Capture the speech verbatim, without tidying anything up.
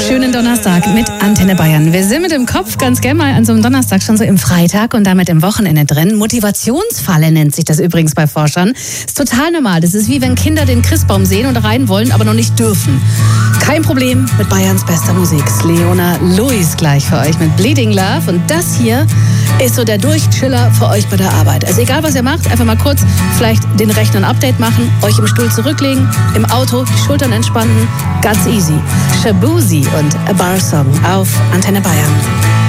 Schönen Donnerstag mit Antenne Bayern. Wir sind mit dem Kopf ganz gerne mal an so einem Donnerstag schon so im Freitag und damit im Wochenende drin. Motivationsfalle nennt sich das übrigens bei Forschern. Ist total normal. Das ist wie wenn Kinder den Christbaum sehen und rein wollen, aber noch nicht dürfen. Kein Problem mit Bayerns bester Musik. Leona Lewis gleich für euch mit Bleeding Love. Und das hier ist so der Durchchiller für euch bei der Arbeit. Also egal, was ihr macht, einfach mal kurz vielleicht den Rechner ein Update machen, euch im Stuhl zurücklegen, im Auto die Schultern entspannen. Ganz easy. Shabuzi und A Bar Song auf Antenne Bayern.